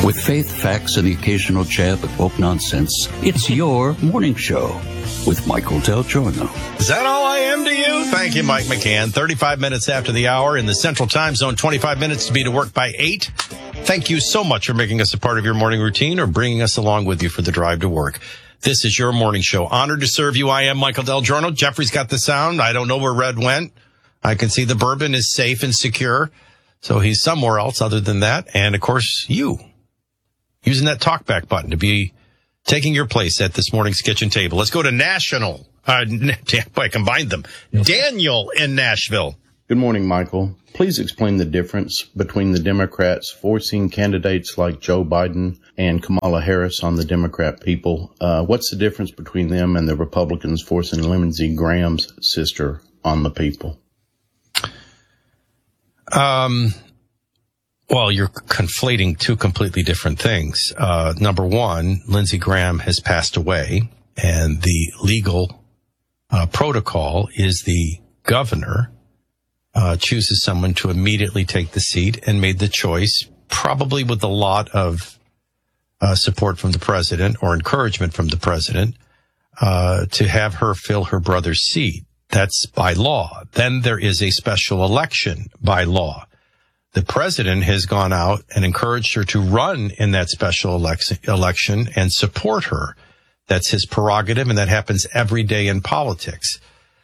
With faith, facts, and the occasional jab at woke nonsense, it's your morning show with Michael Del Giorno. Is that all I am to you? Thank you, Mike McCann. 35 minutes after the hour in the Central Time Zone, 25 minutes to be to work by 8. Thank you so much for making us a part of your morning routine or bringing us along with you for the drive to work. This is your morning show. Honored to serve you. I am Michael Del Giorno. Jeffrey's got the sound. I don't know where Red went. I can see the bourbon is safe and secure. So he's somewhere else other than that. And, of course, you. Using that talkback button to be taking your place at this morning's kitchen table. Let's go to National. I combined them. Daniel in Nashville. Good morning, Michael. Please explain the difference between the Democrats forcing candidates like Joe Biden and Kamala Harris on the Democrat people. What's the difference between them and the Republicans forcing Lindsey Graham's sister on the people? Well, you're conflating two completely different things. Number one, Lindsey Graham has passed away, and the legal protocol is the governor chooses someone to immediately take the seat and made the choice, probably with a lot of support from the president or encouragement from the president, to have her fill her brother's seat. That's by law. Then there is a special election by law. The president has gone out and encouraged her to run in that special election and support her. That's his prerogative, and that happens every day in politics.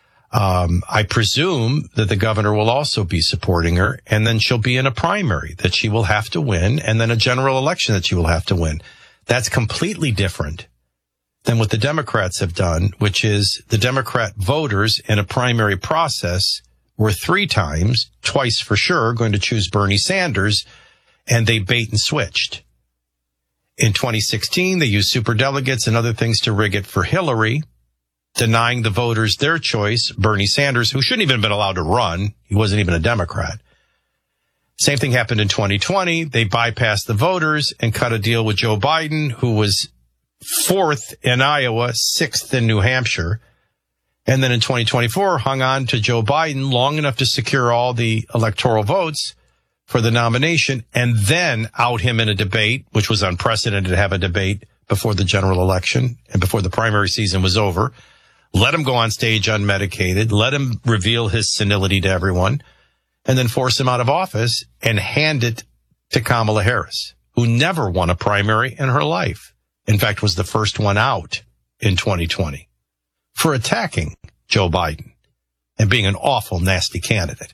I presume that the governor will also be supporting her, and then she'll be in a primary that she will have to win, and then a general election that she will have to win. That's completely different than what the Democrats have done, which is the Democrat voters in a primary process were 3 times, twice for sure, going to choose Bernie Sanders, and they bait and switched. In 2016, they used superdelegates and other things to rig it for Hillary, denying the voters their choice, Bernie Sanders, who shouldn't even have been allowed to run. He wasn't even a Democrat. Same thing happened in 2020. They bypassed the voters and cut a deal with Joe Biden, who was 4th in Iowa, 6th in New Hampshire. And then in 2024, hung on to Joe Biden long enough to secure all the electoral votes for the nomination, and then out him in a debate, which was unprecedented to have a debate before the general election and before the primary season was over. Let him go on stage unmedicated, let him reveal his senility to everyone, and then force him out of office and hand it to Kamala Harris, who never won a primary in her life. In fact, was the first one out in 2020. For attacking Joe Biden and being an awful, nasty candidate.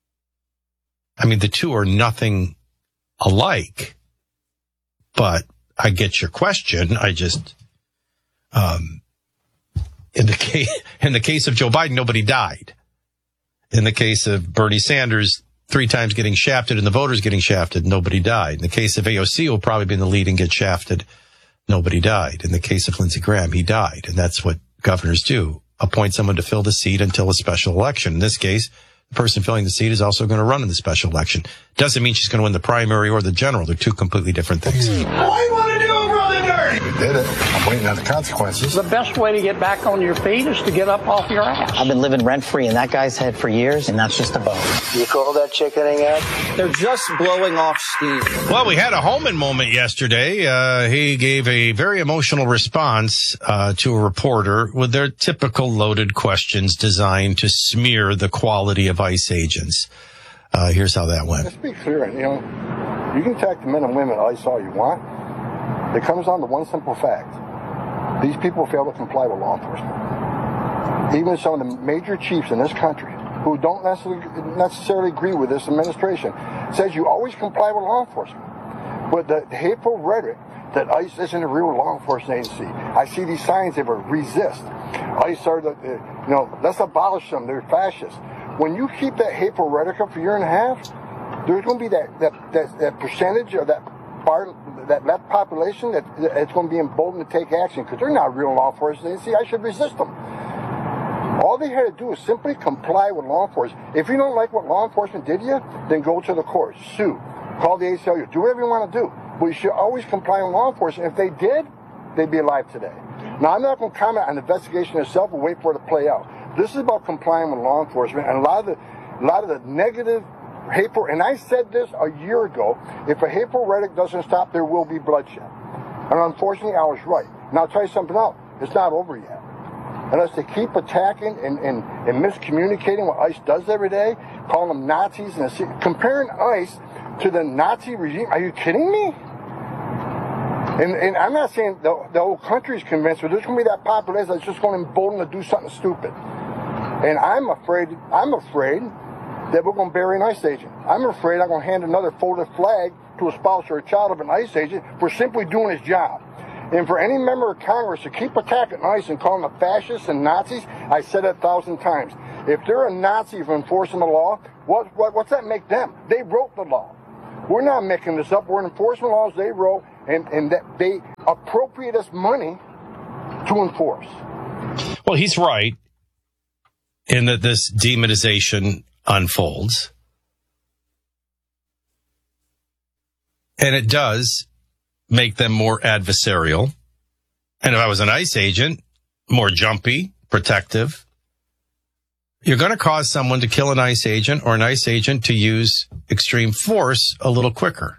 I mean, the two are nothing alike, but I get your question. I just, in the case of Joe Biden, nobody died. In the case of Bernie Sanders, 3 times getting shafted and the voters getting shafted, nobody died. In the case of AOC, who will probably be in the lead and get shafted, nobody died. In the case of Lindsey Graham, he died. And that's what governors do, appoint someone to fill the seat until a special election. In this case, the person filling the seat is also going to run in the special election. Doesn't mean she's going to win the primary or the general. They're two completely different things. What do you want to do, Brother Dirty? We did it. I'm waiting on the consequences. The best way to get back on your feet is to get up off your ass. I've been living rent-free in that guy's head for years, and that's just a bone. You call that chickening out? They're just blowing off steam. Well, we had a Holman moment yesterday. He gave a very emotional response to a reporter with their typical loaded questions designed to smear the quality of ICE agents. Here's how that went. Let's be clear. You can attack the men and women at ICE all you want. It comes down to one simple fact. These people fail to comply with law enforcement. Even some of the major chiefs in this country who don't necessarily agree with this administration says you always comply with law enforcement. But the hateful rhetoric that ICE isn't a real law enforcement agency. I see these signs that were resist. ICE are let's abolish them. They're fascists. When you keep that hateful rhetoric up for a year and a half, there's going to be that percentage of that part, that left population that it's going to be emboldened to take action because they're not real law enforcement agency. I should resist them. All they had to do is simply comply with law enforcement. If you don't like what law enforcement did to you, then go to the courts, sue, call the ACLU, do whatever you want to do. But you should always comply with law enforcement. If they did, they'd be alive today. Now, I'm not going to comment on the investigation itself. We'll wait for it to play out. This is about complying with law enforcement, and a lot of the negative hateful, and I said this a year ago, if a hateful rhetoric doesn't stop, there will be bloodshed. And unfortunately, I was right. And I'll tell you something else. It's not over yet. Unless they keep attacking and miscommunicating what ICE does every day, calling them Nazis, and comparing ICE to the Nazi regime. Are you kidding me? And I'm not saying the whole country's convinced, but there's going to be that population that's just going to embolden to do something stupid. And I'm afraid that we're going to bury an ICE agent. I'm afraid I'm going to hand another folded flag to a spouse or a child of an ICE agent for simply doing his job. And for any member of Congress to keep attacking ICE and calling them fascists and Nazis, I said it 1,000 times. If they're a Nazi for enforcing the law, what's that make them? They wrote the law. We're not making this up. We're enforcing the laws they wrote, and that they appropriate us money to enforce. Well, he's right in that this demonization unfolds. And it does make them more adversarial. And if I was an ICE agent, more jumpy, protective. You're going to cause someone to kill an ICE agent or an ICE agent to use extreme force a little quicker.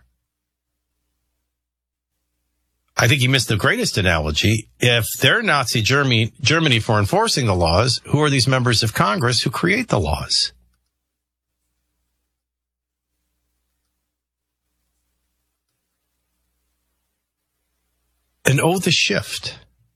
I think you missed the greatest analogy. If they're Nazi Germany for enforcing the laws, who are these members of Congress who create the laws? And oh, the shift.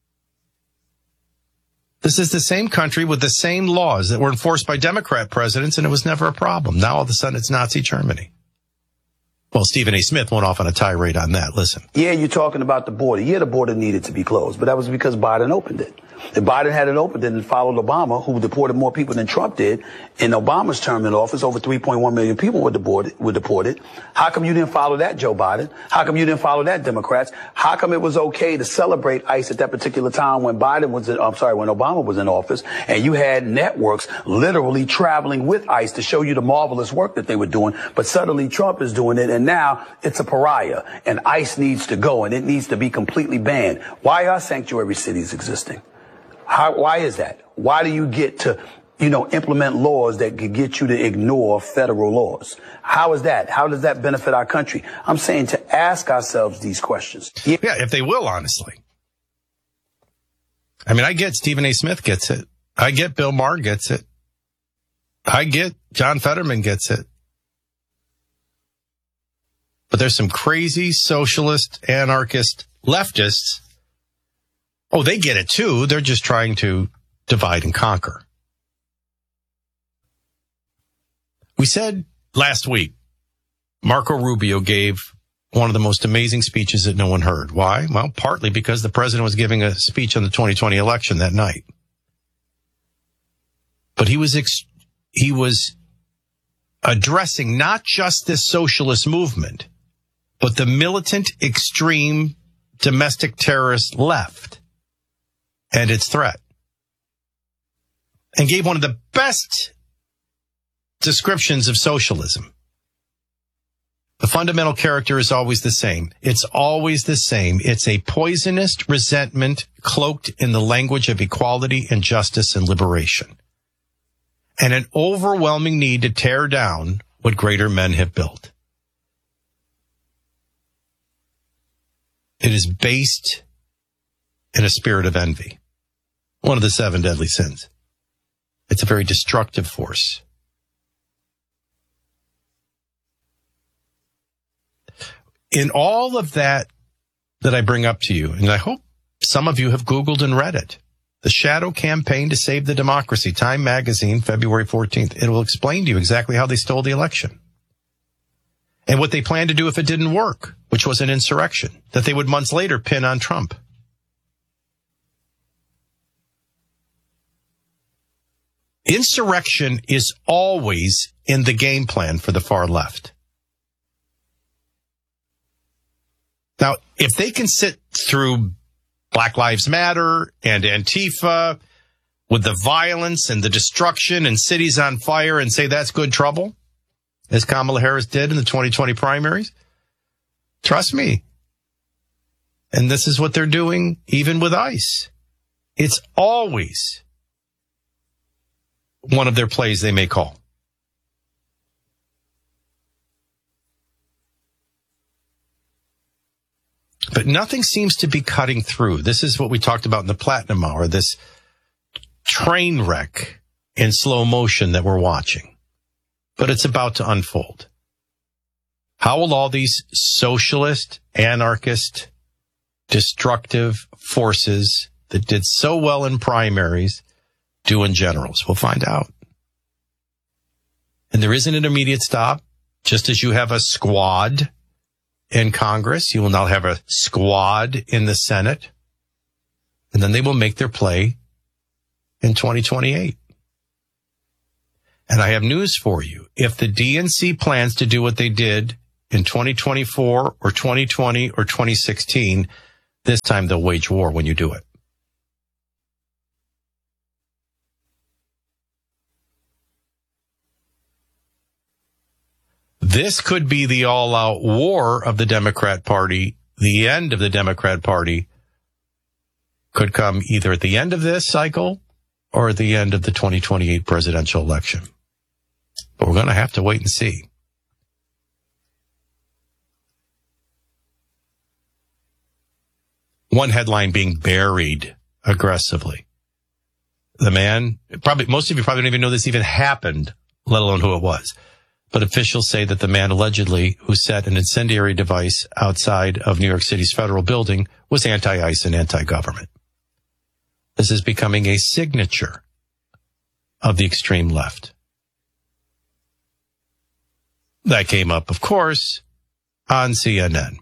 This is the same country with the same laws that were enforced by Democrat presidents, and it was never a problem. Now all of a sudden it's Nazi Germany. Well, Stephen A. Smith went off on a tirade on that. Listen. Yeah, you're talking about the border. Yeah, the border needed to be closed, but that was because Biden opened it. If Biden had it opened and followed Obama, who deported more people than Trump did, in Obama's term in office, over 3.1 million people were deported. How come you didn't follow that, Joe Biden? How come you didn't follow that, Democrats? How come it was okay to celebrate ICE at that particular time when when Obama was in office, and you had networks literally traveling with ICE to show you the marvelous work that they were doing, but suddenly Trump is doing it, and now it's a pariah, and ICE needs to go, and it needs to be completely banned. Why are sanctuary cities existing? Why is that? Why do you get to, implement laws that could get you to ignore federal laws? How is that? How does that benefit our country? I'm saying to ask ourselves these questions. Yeah, if they will, honestly. I mean, I get Stephen A. Smith gets it. I get Bill Maher gets it. I get John Fetterman gets it. But there's some crazy socialist, anarchist, leftists. Oh, they get it too. They're just trying to divide and conquer. We said last week, Marco Rubio gave one of the most amazing speeches that no one heard. Why? Well, partly because the president was giving a speech on the 2020 election that night. But he was addressing not just this socialist movement, but the militant, extreme, domestic terrorist left and its threat. And gave one of the best descriptions of socialism. The fundamental character is always the same. It's always the same. It's a poisonous resentment cloaked in the language of equality and justice and liberation. And an overwhelming need to tear down what greater men have built. It is based in a spirit of envy. One of the 7 deadly sins. It's a very destructive force. In all of that I bring up to you, and I hope some of you have Googled and read it, the Shadow Campaign to Save the Democracy, Time Magazine, February 14th. It will explain to you exactly how they stole the election and what they planned to do if it didn't work, which was an insurrection that they would months later pin on Trump. Insurrection is always in the game plan for the far left. Now, if they can sit through Black Lives Matter and Antifa with the violence and the destruction and cities on fire and say that's good trouble, as Kamala Harris did in the 2020 primaries, trust me. And this is what they're doing even with ICE. It's always one of their plays they may call. But nothing seems to be cutting through. This is what we talked about in the Platinum Hour, this train wreck in slow motion that we're watching. But it's about to unfold. How will all these socialist, anarchist, destructive forces that did so well in primaries do in generals? We'll find out. And there isn't an immediate stop. Just as you have a squad in Congress, you will now have a squad in the Senate. And then they will make their play in 2028. And I have news for you. If the DNC plans to do what they did in 2024 or 2020 or 2016, this time they'll wage war when you do it. This could be the all-out war of the Democrat Party. The end of the Democrat Party could come either at the end of this cycle or at the end of the 2028 presidential election. But we're going to have to wait and see. One headline being buried aggressively. The man, most of you probably don't even know this even happened, let alone who it was. But officials say that the man allegedly who set an incendiary device outside of New York City's federal building was anti-ICE and anti-government. This is becoming a signature of the extreme left. That came up, of course, on CNN.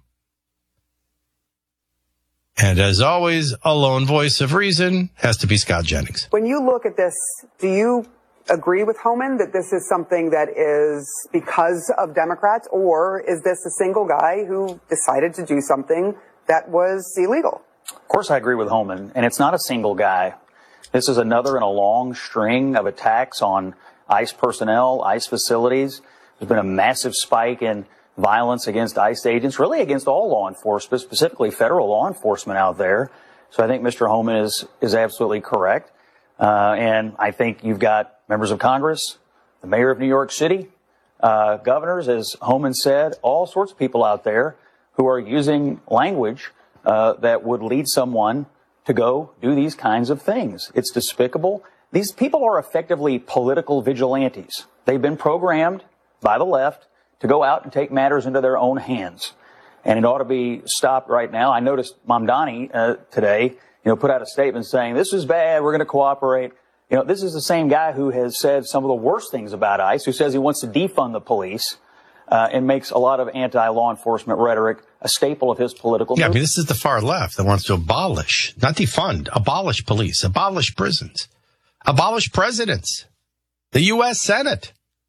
And as always, a lone voice of reason has to be Scott Jennings. When you look at this, do you agree with Homan that this is something that is because of Democrats, or is this a single guy who decided to do something that was illegal? Of course I agree with Homan, and it's not a single guy. This is another in a long string of attacks on ICE personnel, ICE facilities. There's been a massive spike in violence against ICE agents, really against all law enforcement, specifically federal law enforcement out there. So I think Mr. Homan is absolutely correct. And I think you've got members of Congress, the mayor of New York City, governors, as Homan said, all sorts of people out there who are using language that would lead someone to go do these kinds of things. It's despicable. These people are effectively political vigilantes. They've been programmed by the left to go out and take matters into their own hands. And it ought to be stopped right now. I noticed Mamdani today, put out a statement saying, this is bad, we're going to cooperate. This is the same guy who has said some of the worst things about ICE, who says he wants to defund the police, and makes a lot of anti-law enforcement rhetoric a staple of his political movement. This is the far left that wants to abolish, not defund, abolish police, abolish prisons, abolish presidents, the U.S. Senate,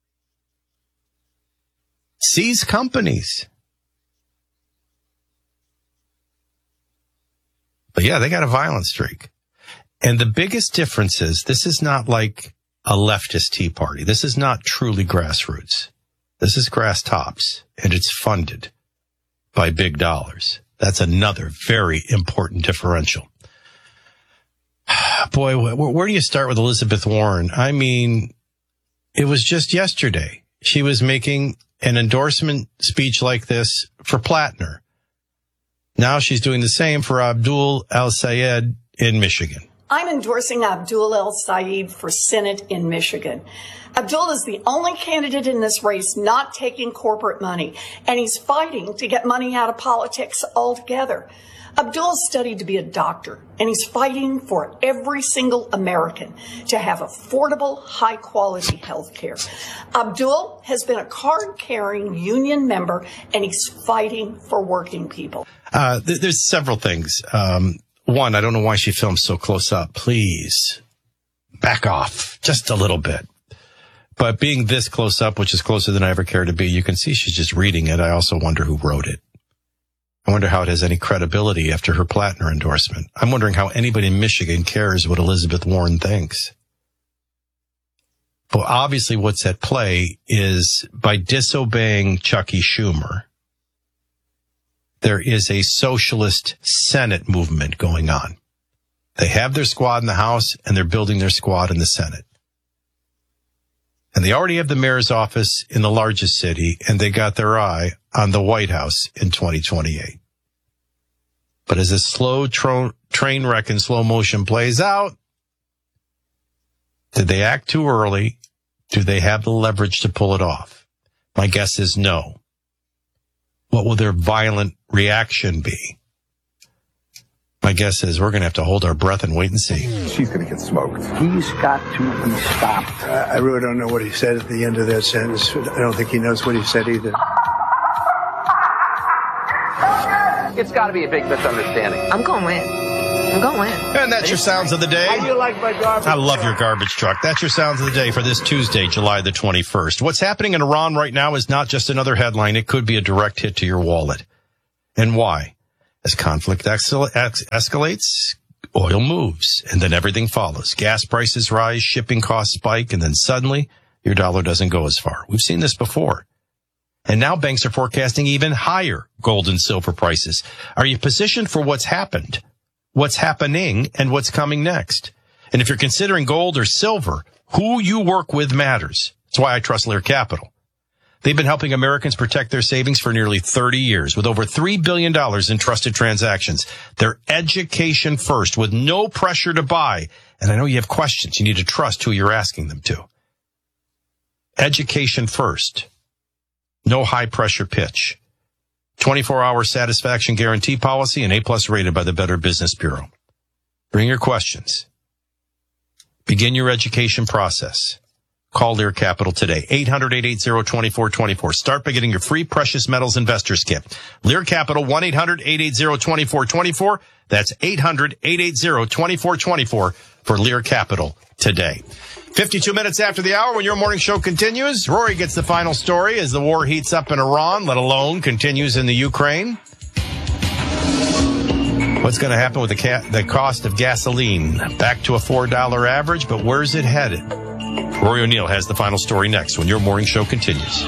seize companies. But yeah, they got a violent streak. And the biggest difference is this is not like a leftist Tea Party. This is not truly grassroots. This is grass tops, and it's funded by big dollars. That's another very important differential. Boy, where do you start with Elizabeth Warren? I mean, it was just yesterday. She was making an endorsement speech like this for Plattner. Now she's doing the same for Abdul El-Sayed in Michigan. I'm endorsing Abdul El-Sayed for Senate in Michigan. Abdul is the only candidate in this race not taking corporate money, and he's fighting to get money out of politics altogether. Abdul studied to be a doctor, and he's fighting for every single American to have affordable, high-quality health care. Abdul has been a card-carrying union member, and he's fighting for working people. There's several things. One, I don't know why she films so close up. Please back off just a little bit. But being this close up, which is closer than I ever care to be, you can see she's just reading it. I also wonder who wrote it. I wonder how it has any credibility after her Plattner endorsement. I'm wondering how anybody in Michigan cares what Elizabeth Warren thinks. But obviously what's at play is by disobeying Chucky Schumer, there is a socialist Senate movement going on. They have their squad in the House, and they're building their squad in the Senate. And they already have the mayor's office in the largest city, and they got their eye on the White House in 2028. But as this slow train wreck in slow motion plays out, did they act too early? Do they have the leverage to pull it off? My guess is no. What will their violent reaction be? My guess is we're going to have to hold our breath and wait and see. She's going to get smoked. He's got to be stopped. I really don't know what he said at the end of that sentence. I don't think he knows what he said either. It's got to be a big misunderstanding. I'm going to win. And that's your sounds of the day. How do you like my garbage I love your garbage truck. That's your sounds of the day for this Tuesday, July the 21st. What's happening in Iran right now is not just another headline. It could be a direct hit to your wallet. And why? As conflict escalates, oil moves, and then everything follows. Gas prices rise, shipping costs spike, and then suddenly your dollar doesn't go as far. We've seen this before. And now banks are forecasting even higher gold and silver prices. Are you positioned for what's happened, what's happening, and what's coming next? And if you're considering gold or silver, who you work with matters. That's why I trust Lear Capital. They've been helping Americans protect their savings for nearly 30 years with over $3 billion in trusted transactions. They're education first with no pressure to buy. And I know you have questions. You need to trust who you're asking them to. Education first. No high pressure pitch. 24-hour satisfaction guarantee policy and A+ rated by the Better Business Bureau. Bring your questions. Begin your education process. Call Lear Capital today. 800-880-2424. Start by getting your free precious metals investors kit. Lear Capital, 1-800-880-2424. That's 800-880-2424 for Lear Capital today. 52 minutes after the hour when your morning show continues. Rory gets the final story as the war heats up in Iran, let alone continues in the Ukraine. What's going to happen with the cost of gasoline? Back to a $4 average, but where's it headed? Rory O'Neill has the final story next when your morning show continues.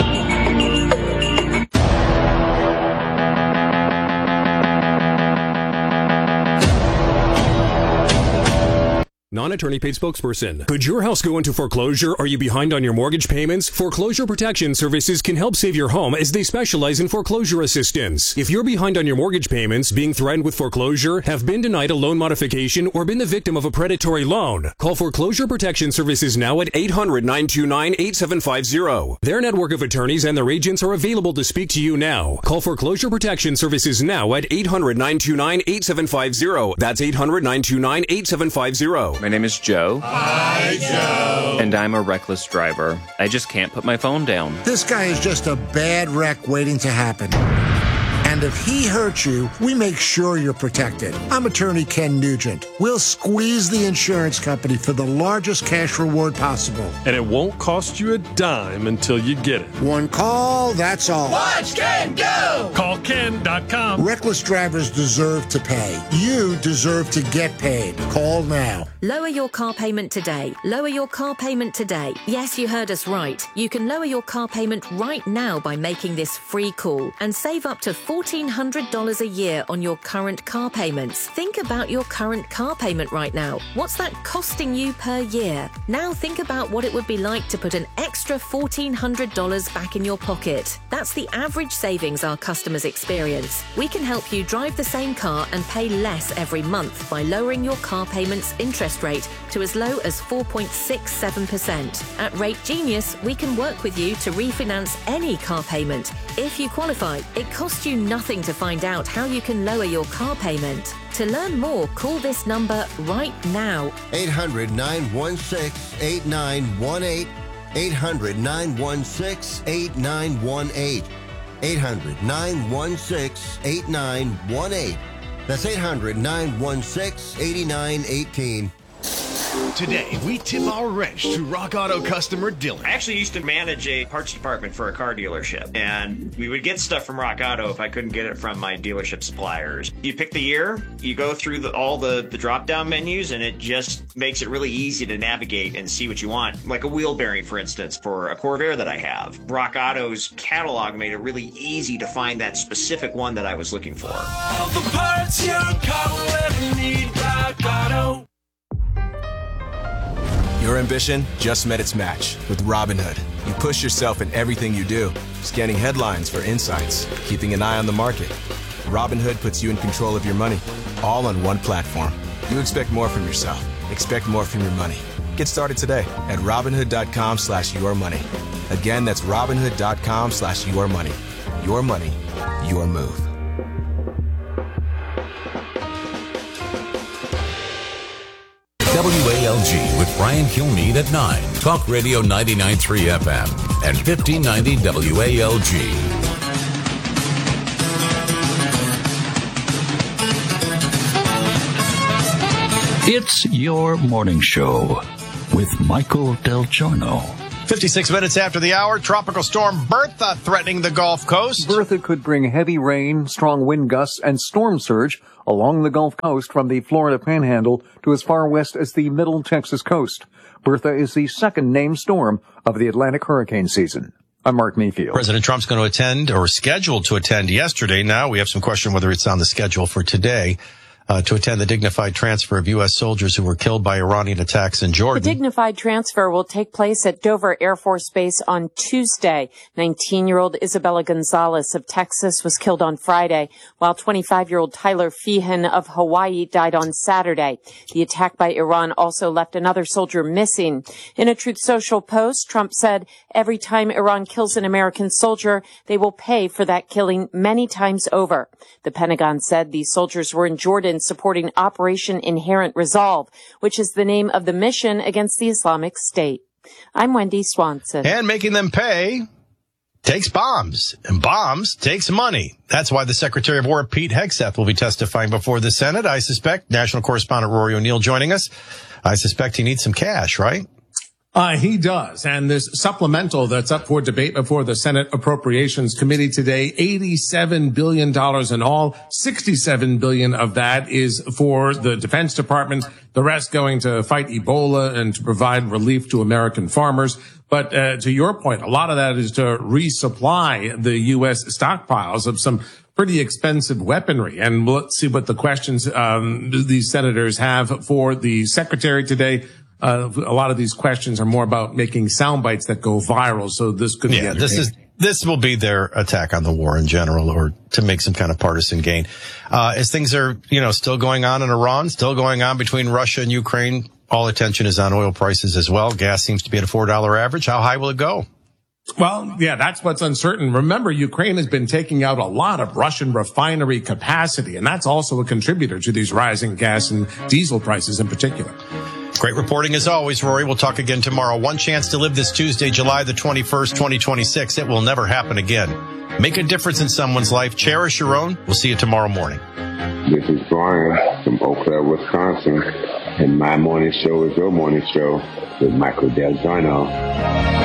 Non-attorney paid spokesperson. Could your house go into foreclosure? Are you behind on your mortgage payments? Foreclosure Protection Services can help save your home as they specialize in foreclosure assistance. If you're behind on your mortgage payments, being threatened with foreclosure, have been denied a loan modification, or been the victim of a predatory loan, call Foreclosure Protection Services now at 800-929-8750. Their network of attorneys and their agents are available to speak to you now. Call Foreclosure Protection Services now at 800-929-8750. That's 800-929-8750. My name is Joe. Hi, Joe. And I'm a reckless driver. I just can't put my phone down. This guy is just a bad wreck waiting to happen. And if he hurts you, we make sure you're protected. I'm attorney Ken Nugent. We'll squeeze the insurance company for the largest cash reward possible. And it won't cost you a dime until you get it. One call, that's all. Watch Ken go! Call Ken.com. Reckless drivers deserve to pay. You deserve to get paid. Call now. Lower your car payment today. Lower your car payment today. Yes, you heard us right. You can lower your car payment right now by making this free call and save up to $1,400 a year on your current car payments. Think about your current car payment right now. What's that costing you per year? Now think about what it would be like to put an extra $1,400 back in your pocket. That's the average savings our customers experience. We can help you drive the same car and pay less every month by lowering your car payment's interest rate to as low as 4.67%. At Rate Genius, we can work with you to refinance any car payment. If you qualify, it costs you nothing to find out how you can lower your car payment. To learn more, call this number right now. 800-916-8918. 800-916-8918. 800-916-8918. That's 800-916-8918. Today, we tip our wrench to Rock Auto customer Dylan. I actually used to manage a parts department for a car dealership, and we would get stuff from Rock Auto if I couldn't get it from my dealership suppliers. You pick the year, you go through all the drop-down menus, and it just makes it really easy to navigate and see what you want. Like a wheel bearing, for instance, for a Corvair that I have. Rock Auto's catalog made it really easy to find that specific one that I was looking for. All the parts your car will ever need, Rock Auto. Your ambition just met its match with Robinhood. You push yourself in everything you do, scanning headlines for insights, keeping an eye on the market, Robinhood puts you in control of your money, all on one platform. You expect more from yourself. Expect more from your money. Get started today at Robinhood.com/yourmoney. Again, that's Robinhood.com/yourmoney. Your money, your move. WALG with Brian Kilmeade at 9. Talk Radio 99.3 FM and 1590 WALG. It's your morning show with Michael Del Giorno. 56 minutes after the hour, Tropical Storm Bertha threatening the Gulf Coast. Bertha could bring heavy rain, strong wind gusts, and storm surge along the Gulf Coast from the Florida Panhandle to as far west as the Middle Texas coast. Bertha is the second named storm of the Atlantic hurricane season. I'm Mark Mayfield. President Trump's going to attend, or scheduled to attend yesterday. Now we have some question whether it's on the schedule for today. To attend the dignified transfer of U.S. soldiers who were killed by Iranian attacks in Jordan. The dignified transfer will take place at Dover Air Force Base on Tuesday. 19-year-old Isabella Gonzalez of Texas was killed on Friday, while 25-year-old Tyler Feehan of Hawaii died on Saturday. The attack by Iran also left another soldier missing. In a Truth Social post, Trump said, "Every time Iran kills an American soldier, they will pay for that killing many times over." The Pentagon said these soldiers were in Jordan supporting Operation Inherent Resolve, which is the name of the mission against the Islamic State. I'm Wendy Swanson. And making them pay takes bombs, and bombs takes money. That's why the Secretary of War, Pete Hegseth, will be testifying before the Senate. I suspect, national correspondent Rory O'Neill joining us, I suspect he needs some cash, right? He does. And this supplemental that's up for debate before the Senate Appropriations Committee today, $87 billion in all. $67 billion of that is for the Defense Department. The rest going to fight Ebola and to provide relief to American farmers. But to your point, a lot of that is to resupply the U.S. stockpiles of some pretty expensive weaponry. And let's see what the questions these senators have for the secretary today. A lot of these questions are more about making sound bites that go viral. So this could be this will be their attack on the war in general, or to make some kind of partisan gain. As things are, still going on in Iran, still going on between Russia and Ukraine, all attention is on oil prices as well. Gas seems to be at a $4 average. How high will it go? Well, yeah, that's what's uncertain. Remember, Ukraine has been taking out a lot of Russian refinery capacity, and that's also a contributor to these rising gas and diesel prices in particular. Great reporting as always, Rory. We'll talk again tomorrow. One chance to live this Tuesday, July the 21st, 2026. It will never happen again. Make a difference in someone's life. Cherish your own. We'll see you tomorrow morning. This is Brian from Eau Claire, Wisconsin, and my morning show is your morning show with Michael Del Giorno.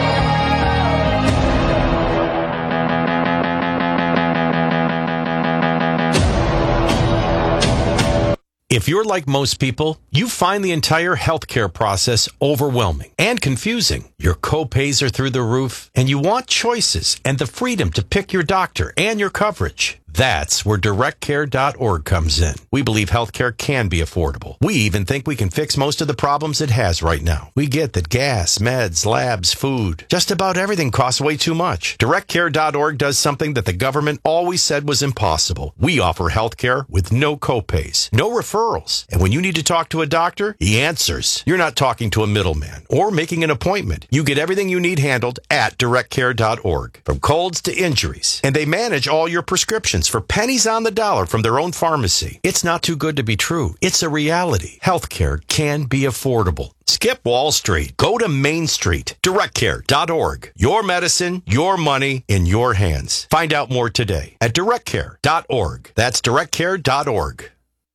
If you're like most people, you find the entire healthcare process overwhelming and confusing. Your co-pays are through the roof, and you want choices and the freedom to pick your doctor and your coverage. That's where DirectCare.org comes in. We believe healthcare can be affordable. We even think we can fix most of the problems it has right now. We get that gas, meds, labs, food, just about everything costs way too much. DirectCare.org does something that the government always said was impossible. We offer healthcare with no copays, no referrals. And when you need to talk to a doctor, he answers. You're not talking to a middleman or making an appointment. You get everything you need handled at DirectCare.org, from colds to injuries. And they manage all your prescriptions for pennies on the dollar from their own pharmacy. It's not too good to be true. It's a reality. Healthcare can be affordable. Skip Wall Street. Go to Main Street. DirectCare.org. Your medicine, your money, in your hands. Find out more today at DirectCare.org. That's DirectCare.org.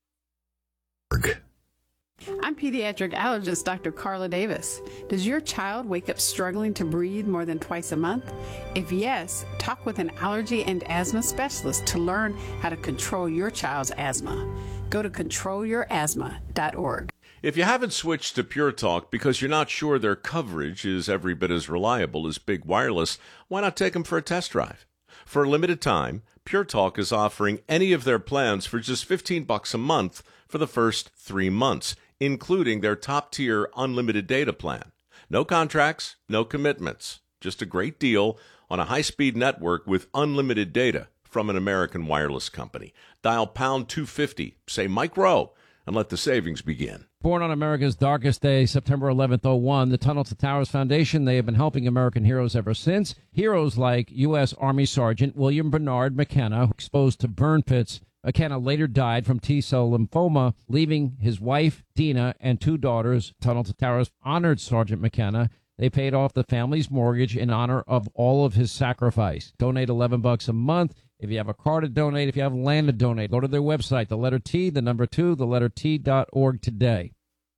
I'm pediatric allergist Dr. Carla Davis. Does your child wake up struggling to breathe more than twice a month? If yes, talk with an allergy and asthma specialist to learn how to control your child's asthma. Go to controlyourasthma.org. If you haven't switched to Pure Talk because you're not sure their coverage is every bit as reliable as Big Wireless, why not take them for a test drive? For a limited time, Pure Talk is offering any of their plans for just $15 a month for the first 3 months, including their top-tier unlimited data plan. No contracts, no commitments. Just a great deal on a high-speed network with unlimited data from an American wireless company. Dial pound 250, say Mike Rowe, and let the savings begin. Born on America's darkest day, September 11th, 01, the Tunnel to Towers Foundation, they have been helping American heroes ever since. Heroes like U.S. Army Sergeant William Bernard McKenna, exposed to burn pits. McKenna later died from T-cell lymphoma, leaving his wife, Dina, and 2 daughters. Tunnel to Towers honored Sergeant McKenna. They paid off the family's mortgage in honor of all of his sacrifice. Donate $11 a month. If you have a car to donate, if you have land to donate, go to their website, the letter T, the number 2, the letter T.org today.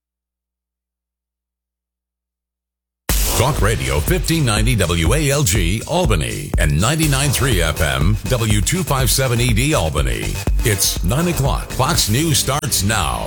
Talk Radio 1590 WALG Albany and 99.3 FM W257ED Albany. It's 9 o'clock. Fox News starts now.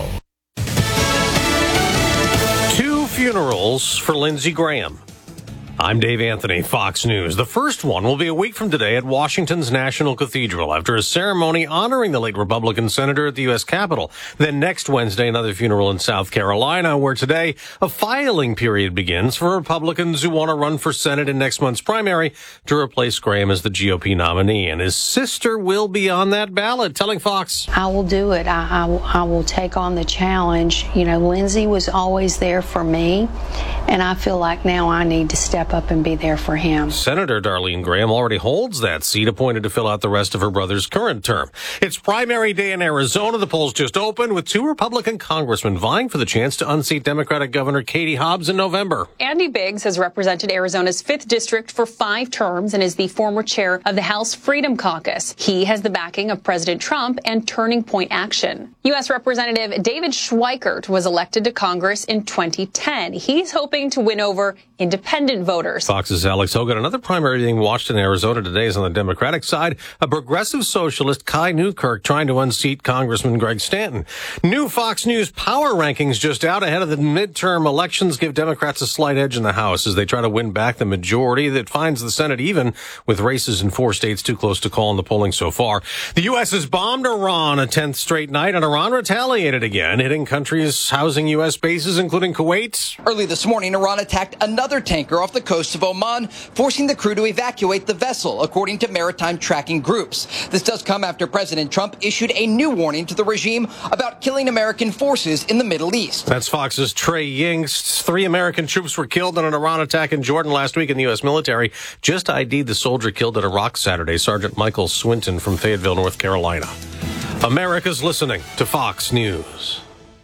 2 funerals for Lindsey Graham. I'm Dave Anthony, Fox News. The first one will be a week from today at Washington's National Cathedral after a ceremony honoring the late Republican senator at the U.S. Capitol. Then next Wednesday, another funeral in South Carolina, where today a filing period begins for Republicans who want to run for Senate in next month's primary to replace Graham as the GOP nominee. And his sister will be on that ballot, telling Fox, I will do it. I will take on the challenge. You know, Lindsey was always there for me, and I feel like now I need to step up and be there for him. Senator Darlene Graham already holds that seat, appointed to fill out the rest of her brother's current term. It's primary day in Arizona. The polls just opened, with 2 Republican congressmen vying for the chance to unseat Democratic Governor Katie Hobbs in November. Andy Biggs has represented Arizona's 5th district for 5 terms and is the former chair of the House Freedom Caucus. He has the backing of President Trump and Turning Point Action. U.S. Representative David Schweikert was elected to Congress in 2010. He's hoping to win over independent voters. Fox's Alex Hogan. Another primary being watched in Arizona today is on the Democratic side. A progressive socialist, Kai Newkirk, trying to unseat Congressman Greg Stanton. New Fox News power rankings just out ahead of the midterm elections give Democrats a slight edge in the House as they try to win back the majority that finds the Senate even, with races in 4 states too close to call in the polling so far. The U.S. has bombed Iran a 10th straight night, and Iran retaliated again, hitting countries housing U.S. bases, including Kuwait. Early this morning, Iran attacked another tanker off the coast of Oman, forcing the crew to evacuate the vessel, according to maritime tracking groups. This does come after President Trump issued a new warning to the regime about killing American forces in the Middle East. That's Fox's Trey Yingst. 3 American troops were killed in an Iran attack in Jordan last week, and the U.S. military just ID'd the soldier killed at Iraq Saturday, Sergeant Michael Swinton from Fayetteville, North Carolina. America's listening to Fox News.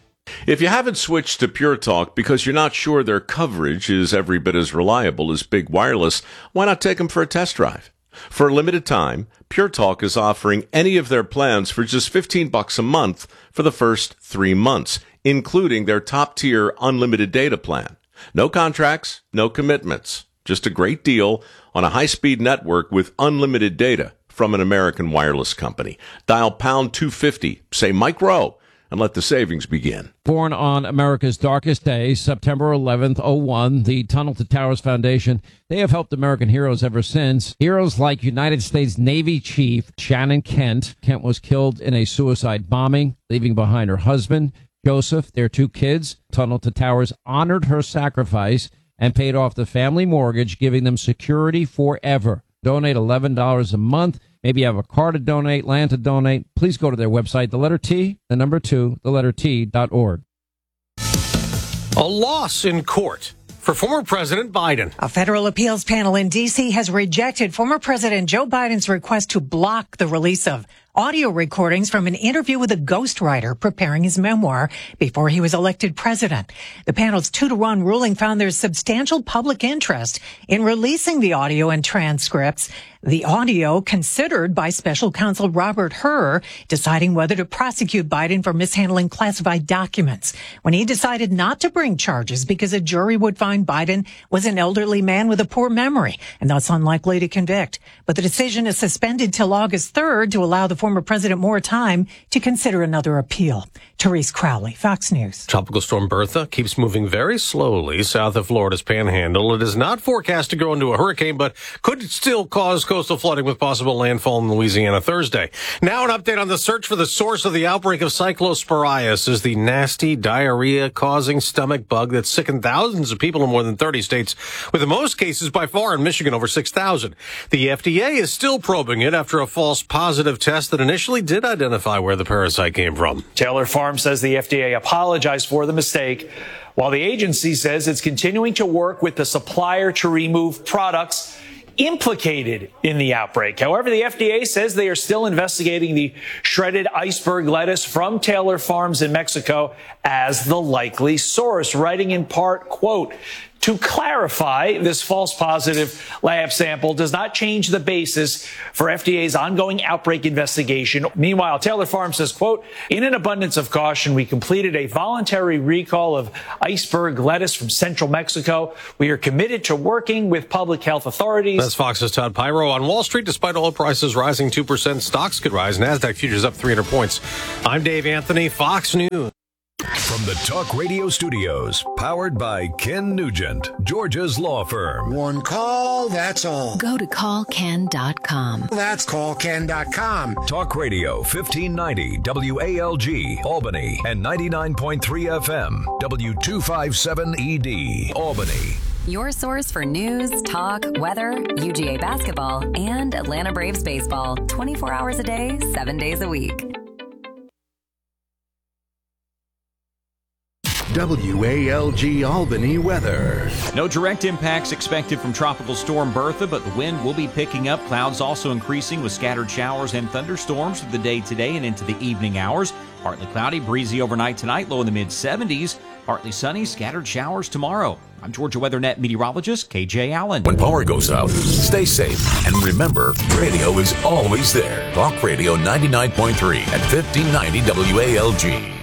If you haven't switched to Pure Talk because you're not sure their coverage is every bit as reliable as Big Wireless, why not take them for a test drive? For a limited time, Pure Talk is offering any of their plans for just $15 a month for the first 3 months, including their top-tier unlimited data plan. No contracts, no commitments. Just a great deal on a high-speed network with unlimited data from an American wireless company. Dial pound 250, say Mike Rowe, and let the savings begin. Born on America's darkest day, September 11th, 01, the Tunnel to Towers Foundation, they have helped American heroes ever since. Heroes like United States Navy Chief Shannon Kent. Kent was killed in a suicide bombing, leaving behind her husband, Joseph, their 2 kids. Tunnel to Towers honored her sacrifice and paid off the family mortgage, giving them security forever. Donate $11 a month. Maybe you have a car to donate, land to donate. Please go to their website, the letter T, the number 2, the letter T.org. A loss in court for former President Biden. A federal appeals panel in D.C. has rejected former President Joe Biden's request to block the release of audio recordings from an interview with a ghostwriter preparing his memoir before he was elected president. The panel's 2-1 ruling found there's substantial public interest in releasing the audio and transcripts. The audio considered by special counsel Robert Hur, deciding whether to prosecute Biden for mishandling classified documents when he decided not to bring charges because a jury would find Biden was an elderly man with a poor memory and thus unlikely to convict. But the decision is suspended till August 3rd to allow the former president more time to consider another appeal. Therese Crowley, Fox News. Tropical storm Bertha keeps moving very slowly south of Florida's panhandle. It is not forecast to grow into a hurricane, but could still cause coastal flooding with possible landfall in Louisiana Thursday. Now an update on the search for the source of the outbreak of cyclosporias, the nasty diarrhea-causing stomach bug that sickened thousands of people in more than 30 states, with the most cases by far in Michigan, over 6,000. The FDA is still probing it after a false positive test that initially did identify where the parasite came from. Taylor Farms says the FDA apologized for the mistake, while the agency says it's continuing to work with the supplier to remove products implicated in the outbreak. However, the FDA says they are still investigating the shredded iceberg lettuce from Taylor Farms in Mexico as the likely source, writing in part, quote, "To clarify, this false positive lab sample does not change the basis for FDA's ongoing outbreak investigation." Meanwhile, Taylor Farms says, quote, "In an abundance of caution, we completed a voluntary recall of iceberg lettuce from central Mexico. We are committed to working with public health authorities." That's Fox's Todd Pyro. On Wall Street, despite oil prices rising 2%, stocks could rise. NASDAQ futures up 300 points. I'm Dave Anthony, Fox News. From the Talk Radio studios, powered by Ken Nugent, Georgia's law firm. One call, that's all. Go to callken.com. That's callken.com. Talk Radio 1590 WALG, Albany, and 99.3 FM, W257ED, Albany. Your source for news, talk, weather, UGA basketball, and Atlanta Braves baseball. 24 hours a day, 7 days a week. WALG Albany weather. No direct impacts expected from Tropical Storm Bertha, but the wind will be picking up. Clouds also increasing with scattered showers and thunderstorms through the day today and into the evening hours. Partly cloudy, breezy overnight tonight, low in the mid-70s. Partly sunny, scattered showers tomorrow. I'm Georgia WeatherNet meteorologist KJ Allen. When power goes out, stay safe. And remember, radio is always there. Talk Radio 99.3 at 1590 WALG.